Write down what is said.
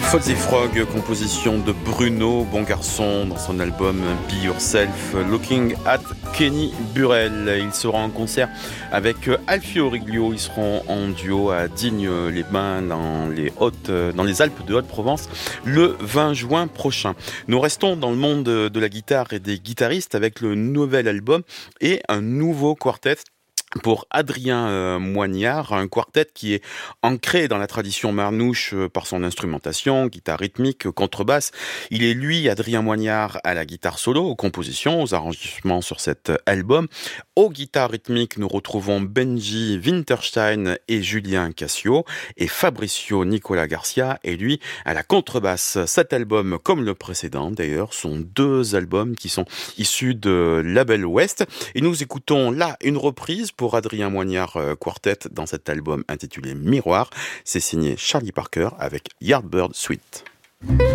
Fozzy Frog, composition de Bruno Bongarçon dans son album Be Yourself, Looking at Kenny Burrell. Il sera en concert avec Alfio Riglio. Ils seront en duo à Digne-les-Bains dans les Alpes de Haute-Provence le 20 juin prochain. Nous restons dans le monde de la guitare et des guitaristes avec le nouvel album et un nouveau quartet pour Adrien Moignard, un quartet qui est ancré dans la tradition manouche par son instrumentation, guitare rythmique, contrebasse. Il est lui, Adrien Moignard, à la guitare solo, aux compositions, aux arrangements sur cet album. Aux guitares rythmiques, nous retrouvons Benji Winterstein et Julien Cassio, et Fabricio Nicolas Garcia, et lui, à la contrebasse. Cet album, comme le précédent d'ailleurs, sont deux albums qui sont issus de Label West. Et nous écoutons là une reprise pour Adrien Moignard Quartet dans cet album intitulé Miroir. C'est signé Charlie Parker avec Yardbird Suite.